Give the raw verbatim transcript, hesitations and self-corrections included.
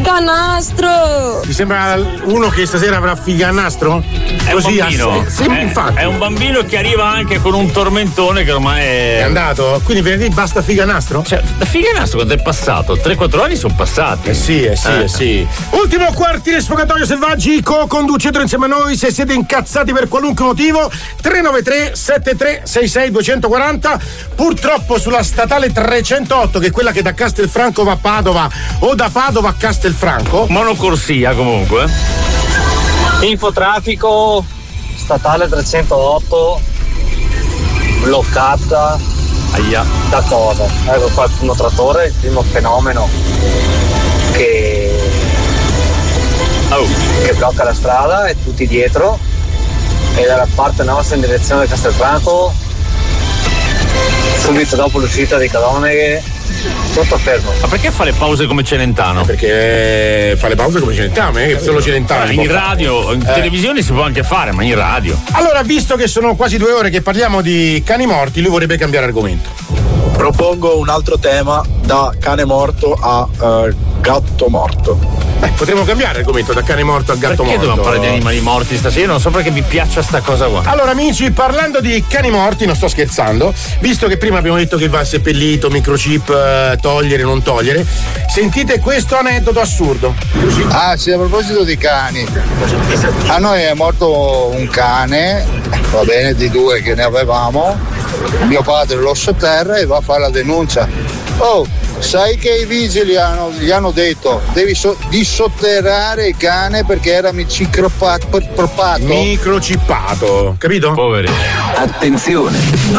Figanastro! Ti sembra uno che stasera avrà figanastro? È Così, un bambino. ass- sì, è, infatti. è un bambino che arriva anche con un tormentone che ormai è. È andato? Quindi venerdì basta figanastro? Cioè, da figanastro quando è passato? tre quattro anni sono passati. Eh sì, eh sì, eh, eh sì. Ultimo quartiere sfogatoio selvaggi, co-conducetelo insieme a noi se siete incazzati per qualunque motivo. tre nove tre sette tre sei sei due quattro zero. Purtroppo sulla statale trecentotto, che è quella che da Castelfranco va a Padova o da Padova a Castelfranco. Monocorsia comunque. Infotraffico, statale trecentotto, bloccata. Aia. Da cosa? Ecco qua il primo trattore, il primo fenomeno che, oh. che blocca la strada e tutti dietro, e dalla parte nostra in direzione di Castelfranco, subito dopo l'uscita di Cadoneghe, tutto fermo. Ma perché fa le pause come Celentano? Perché fa le pause come Celentano, non è che solo Celentano. In radio, in eh. televisione si può anche fare, ma in radio. Allora, visto che sono quasi due ore che parliamo di cani morti, lui vorrebbe cambiare argomento. Propongo un altro tema, da cane morto a uh, gatto morto. Beh, potremmo cambiare argomento da cane morto a gatto perché morto. Perché dobbiamo parlare di animali morti stasera? Non so perché vi piaccia sta cosa qua. Allora amici, parlando di cani morti, non sto scherzando, visto che prima abbiamo detto che va seppellito, microchip, eh, togliere, non togliere, sentite questo aneddoto assurdo. Ah sì, a proposito di cani, a noi è morto un cane, va bene, di due che ne avevamo, mio padre lo sotterra e va a fare la denuncia. Oh, sai che i vigili hanno, gli hanno detto devi so, dissotterrare il cane perché era microchippato. Microchippato, capito? Poveri. Attenzione,